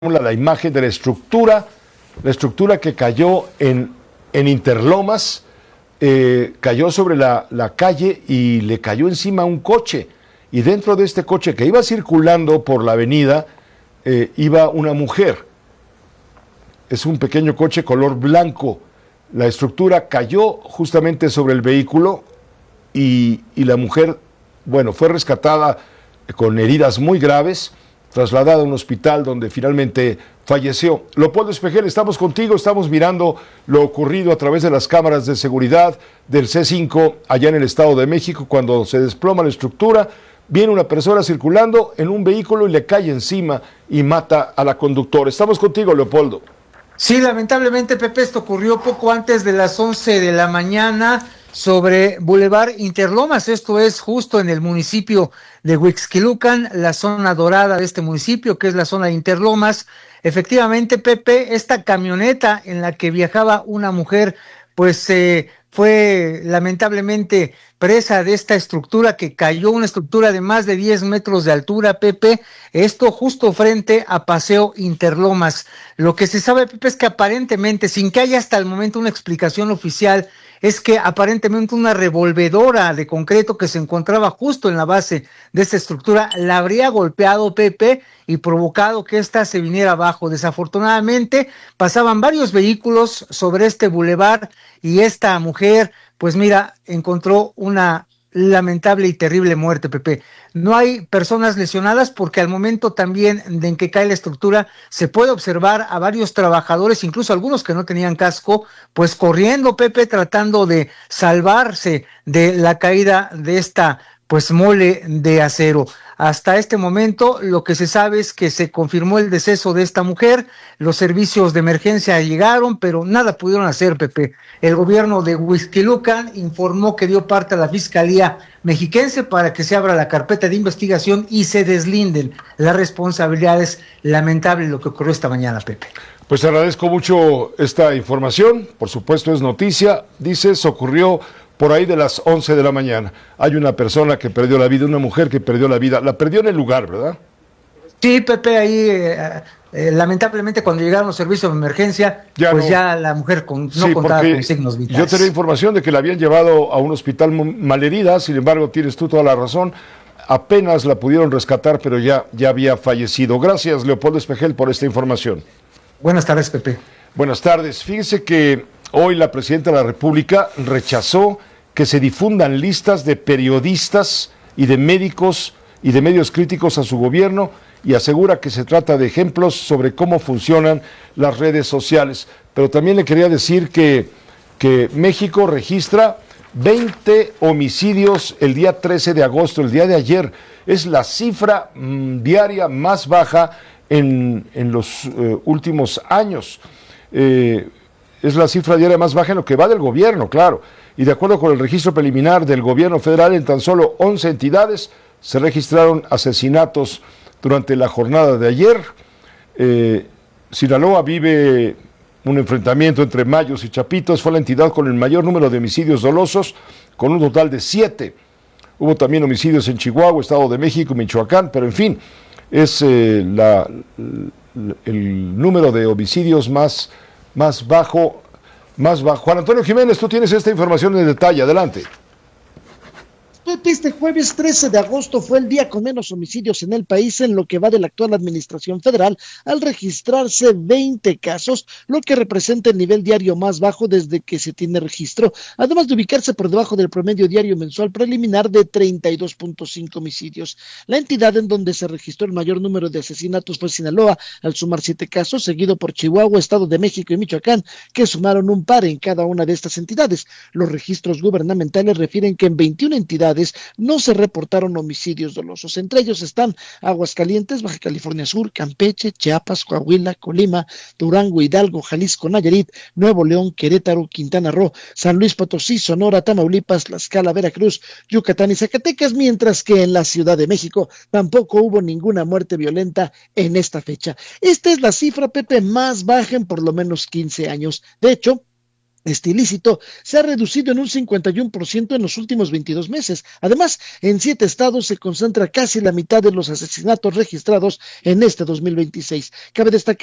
la imagen de la estructura que cayó en Interlomas, cayó sobre la calle y le cayó encima un coche. Y dentro de este coche que iba circulando por la avenida, iba una mujer. Es un pequeño coche color blanco. La estructura cayó justamente sobre el vehículo y la mujer, bueno, fue rescatada con heridas muy graves, trasladada a un hospital donde finalmente falleció. Leopoldo Espejel, estamos contigo, estamos mirando lo ocurrido a través de las cámaras de seguridad del C5 allá en el Estado de México, cuando se desploma la estructura, viene una persona circulando en un vehículo y le cae encima y mata a la conductora. Estamos contigo, Leopoldo. Sí, lamentablemente, Pepe, esto ocurrió poco antes de las 11 de la mañana sobre Boulevard Interlomas. Esto es justo en el municipio de Huixquilucan, la zona dorada de este municipio, que es la zona de Interlomas. Efectivamente, Pepe, esta camioneta en la que viajaba una mujer, pues fue lamentablemente presa de esta estructura que cayó, una estructura de más de 10 metros de altura, Pepe, esto justo frente a Paseo Interlomas. Lo que se sabe, Pepe, es que aparentemente, sin que haya hasta el momento una explicación oficial, es que aparentemente una revolvedora de concreto que se encontraba justo en la base de esta estructura la habría golpeado, Pepe, y provocado que ésta se viniera abajo. Desafortunadamente pasaban varios vehículos sobre este bulevar y esta mujer, pues mira, encontró una lamentable y terrible muerte, Pepe. No hay personas lesionadas porque al momento también de en que cae la estructura se puede observar a varios trabajadores, incluso algunos que no tenían casco, pues corriendo, Pepe, tratando de salvarse de la caída de esta pues mole de acero. Hasta este momento lo que se sabe es que se confirmó el deceso de esta mujer, los servicios de emergencia llegaron, pero nada pudieron hacer, Pepe. El gobierno de Huixquilucan informó que dio parte a la Fiscalía Mexiquense para que se abra la carpeta de investigación y se deslinden las responsabilidades. Lamentable lo que ocurrió esta mañana, Pepe. Pues agradezco mucho esta información, por supuesto es noticia, dices, ocurrió por ahí de las 11 de la mañana. Hay una persona que perdió la vida, una mujer que perdió la vida. La perdió en el lugar, ¿verdad? Sí, Pepe, ahí lamentablemente cuando llegaron los servicios de emergencia, ya la mujer no contaba con signos vitales. Yo tenía información de que la habían llevado a un hospital malherida, sin embargo, tienes tú toda la razón. Apenas la pudieron rescatar, pero ya había fallecido. Gracias, Leopoldo Espejel, por esta información. Buenas tardes, Pepe. Buenas tardes. Fíjese que hoy la presidenta de la República rechazó que se difundan listas de periodistas y de médicos y de medios críticos a su gobierno y asegura que se trata de ejemplos sobre cómo funcionan las redes sociales. Pero también le quería decir que México registra 20 homicidios el día 13 de agosto, el día de ayer. Es la cifra diaria más baja en los últimos años. Es la cifra diaria más baja en lo que va del gobierno, claro. Y de acuerdo con el registro preliminar del gobierno federal, en tan solo 11 entidades se registraron asesinatos durante la jornada de ayer. Sinaloa vive un enfrentamiento entre Mayos y Chapitos. Fue la entidad con el mayor número de homicidios dolosos, con un total de 7. Hubo también homicidios en Chihuahua, Estado de México, Michoacán, pero en fin, es el número de homicidios más bajo. Juan Antonio Jiménez, tú tienes esta información en detalle, adelante. Este jueves 13 de agosto fue el día con menos homicidios en el país en lo que va de la actual administración federal, al registrarse 20 casos, lo que representa el nivel diario más bajo desde que se tiene registro, además de ubicarse por debajo del promedio diario mensual preliminar de 32.5 homicidios. La entidad en donde se registró el mayor número de asesinatos fue Sinaloa, al sumar 7 casos, seguido por Chihuahua, Estado de México y Michoacán, que sumaron un par en cada una de estas entidades. Los registros gubernamentales refieren que en 21 entidades no se reportaron homicidios dolosos. Entre ellos están Aguascalientes, Baja California Sur, Campeche, Chiapas, Coahuila, Colima, Durango, Hidalgo, Jalisco, Nayarit, Nuevo León, Querétaro, Quintana Roo, San Luis Potosí, Sonora, Tamaulipas, Tlaxcala, Veracruz, Yucatán y Zacatecas, mientras que en la Ciudad de México tampoco hubo ninguna muerte violenta en esta fecha. Esta es la cifra, Pepe, más baja en por lo menos 15 años. De hecho, Este ilícito se ha reducido en un 51% en los últimos 22 meses. Además, en 7 estados se concentra casi la mitad de los asesinatos registrados en este 2026. Cabe destacar